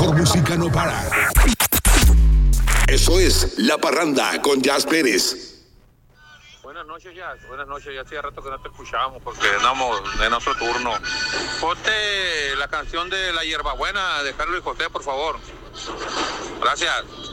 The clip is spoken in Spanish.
mejor música no para. Eso es La Parranda con Jazz Pérez. Buenas noches, Jazz. Buenas noches. Ya hacía rato que no te escuchábamos porque andamos en otro turno. Ponte la canción de La Hierbabuena de Carlos y José, por favor. Gracias.